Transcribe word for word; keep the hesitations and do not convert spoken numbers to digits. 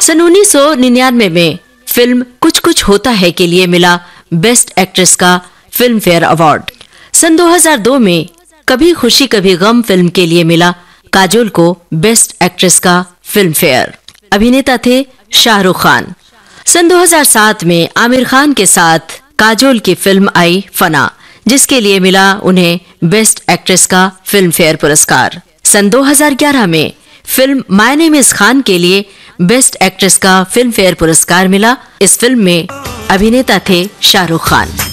सन उन्नीस सौ निन्यानवे में फिल्म कुछ कुछ होता है के लिए मिला बेस्ट एक्ट्रेस का फिल्म फेयर अवार्ड। सन दो हज़ार दो में कभी खुशी कभी गम फिल्म के लिए मिला काजोल को बेस्ट एक्ट्रेस का फिल्म फेयर। अभिनेता थे शाहरुख खान। सन दो हज़ार सात में आमिर खान के साथ काजोल की फिल्म आई फना, जिसके लिए मिला उन्हें बेस्ट एक्ट्रेस का फिल्म फेयर पुरस्कार। सन दो हज़ार ग्यारह में film my name is Khan के लिए बेस्ट एक्ट्रेस का फिल्म फेयर पुरस्कार मिला। इस फिल्म में अभिनेता थे शाहरुख खान।